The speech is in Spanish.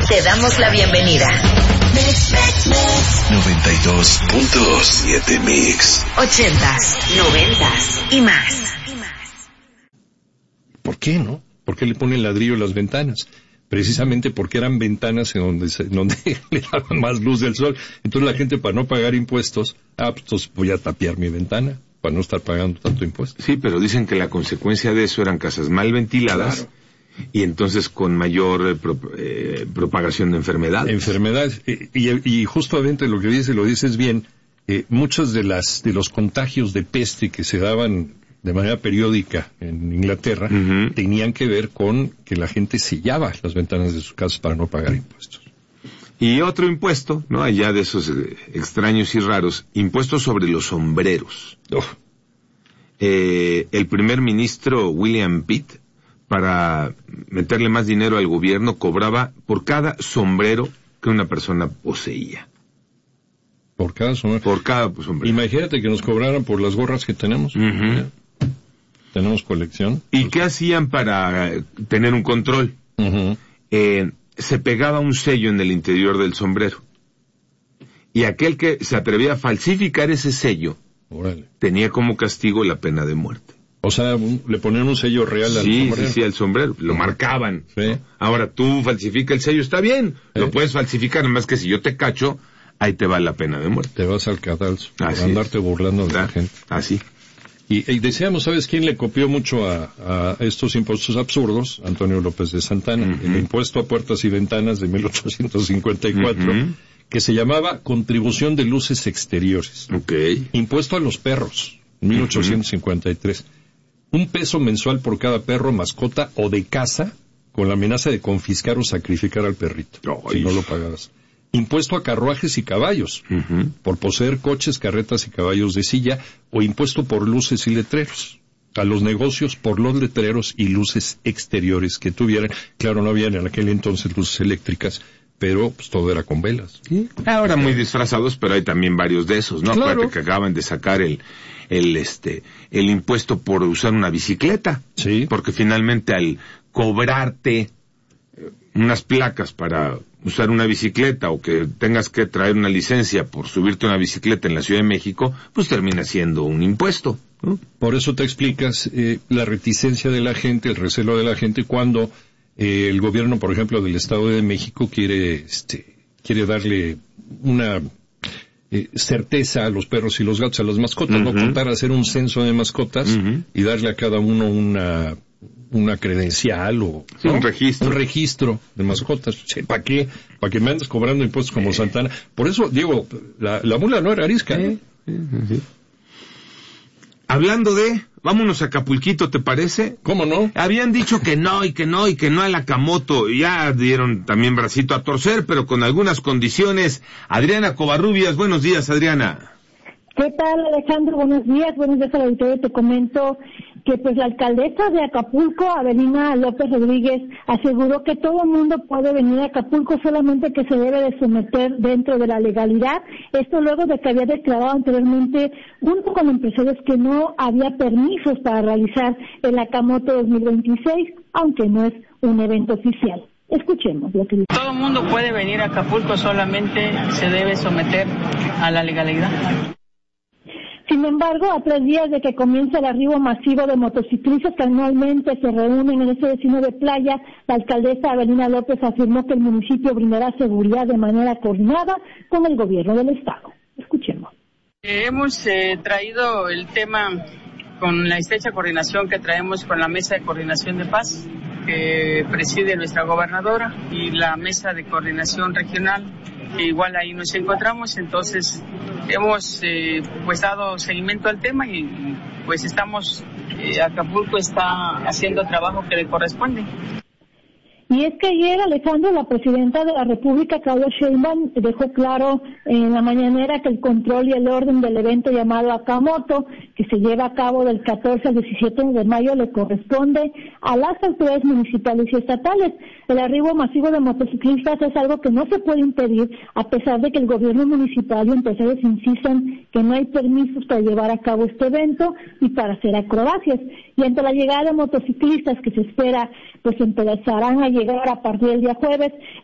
Te damos la bienvenida. 92.7 Mix. 80s, 90s y más. ¿Por qué no? ¿Por qué le ponen ladrillo a las ventanas? Precisamente porque eran ventanas en donde le daban más luz del sol. Entonces la gente, para no pagar impuestos, pues voy a tapiar mi ventana para no estar pagando tanto impuesto. Sí, pero dicen que la consecuencia de eso eran casas mal ventiladas. Claro. Y entonces con mayor propagación de enfermedades. Enfermedades. Y justamente lo que lo dices bien, muchos de los contagios de peste que se daban de manera periódica en Inglaterra, tenían que ver con que la gente sellaba las ventanas de sus casas para no pagar impuestos. Y otro impuesto, ¿no? Allá de esos extraños y raros, impuestos sobre los sombreros. El primer ministro William Pitt, para meterle más dinero al gobierno, cobraba por cada sombrero que una persona poseía. ¿Por cada sombrero? Por cada sombrero. Imagínate que nos cobraran por las gorras que tenemos. Tenemos colección. ¿Y qué hacían para tener un control? Se pegaba un sello en el interior del sombrero. Y aquel que se atrevía a falsificar ese sello, tenía como castigo la pena de muerte. O sea, le ponían un sello real al sombrero. Sí, al sombrero. Lo marcaban. Sí. Ahora, tú falsifica el sello, está bien. Lo puedes falsificar, nada más que si yo te cacho, ahí te va la pena de muerte. Te vas al cadalso por andarte burlando de la gente. Así. Y decíamos, ¿sabes quién le copió mucho a estos impuestos absurdos? Antonio López de Santana. El impuesto a puertas y ventanas de 1854, que se llamaba Contribución de Luces Exteriores. Impuesto a los perros, 1853. $1 peso mensual por cada perro, mascota o de casa, con la amenaza de confiscar o sacrificar al perrito, si no lo pagabas. Impuesto a carruajes y caballos, por poseer coches, carretas y caballos de silla, o impuesto por luces y letreros. A los negocios por los letreros y luces exteriores que tuvieran. Claro, no había en aquel entonces luces eléctricas, pero pues todo era con velas. ¿Sí? Ahora muy disfrazados, pero hay también varios de esos, ¿no? Claro. Acuérdate que acaban de sacar el impuesto por usar una bicicleta. Sí. Porque finalmente al cobrarte unas placas para usar una bicicleta, o que tengas que traer una licencia por subirte a una bicicleta en la Ciudad de México, pues termina siendo un impuesto, ¿no? Por eso te explicas la reticencia de la gente, el recelo de la gente cuando el gobierno, por ejemplo, del Estado de México quiere darle una certeza a los perros y los gatos, a las mascotas, no contar, hacer un censo de mascotas y darle a cada uno una credencial o un registro de mascotas. ¿Para qué? ¿Para que me andes cobrando impuestos como Santana? Por eso, Diego, la mula no era arisca, ¿no? Sí. Hablando vámonos a Acapulquito, ¿te parece? ¿Cómo no? Habían dicho que no a la Camoto, ya dieron también bracito a torcer, pero con algunas condiciones. Adriana Covarrubias, buenos días, Adriana. ¿Qué tal, Alejandro? Buenos días al auditorio. Te comento que pues la alcaldesa de Acapulco, Avelina López Rodríguez, aseguró que todo el mundo puede venir a Acapulco, solamente que se debe de someter dentro de la legalidad. Esto luego de que había declarado anteriormente, junto con empresarios, que no había permisos para realizar el Acamoto 2026, aunque no es un evento oficial. Escuchemos lo que dice. Todo el mundo puede venir a Acapulco, solamente se debe someter a la legalidad. Sin embargo, a 3 días de que comience el arribo masivo de motociclistas que anualmente se reúnen en ese destino de playa, la alcaldesa Avelina López afirmó que el municipio brindará seguridad de manera coordinada con el gobierno del estado. Escuchemos. Hemos traído el tema con la estrecha coordinación que traemos con la Mesa de Coordinación de Paz, que preside nuestra gobernadora, y la Mesa de Coordinación Regional, que igual ahí nos encontramos. Entonces hemos pues dado seguimiento al tema y pues Acapulco está haciendo el trabajo que le corresponde. Y es que ayer, Alejandro, la presidenta de la República, Claudia Sheinbaum, dejó claro en la mañanera que el control y el orden del evento llamado Acamoto, que se lleva a cabo del 14 al 17 de mayo, le corresponde a las autoridades municipales y estatales. El arribo masivo de motociclistas es algo que no se puede impedir, a pesar de que el gobierno municipal y empresarios insisten que no hay permisos para llevar a cabo este evento y para hacer acrobacias. Y ante la llegada de motociclistas que se espera, pues empezarán a llegar a partir del día jueves,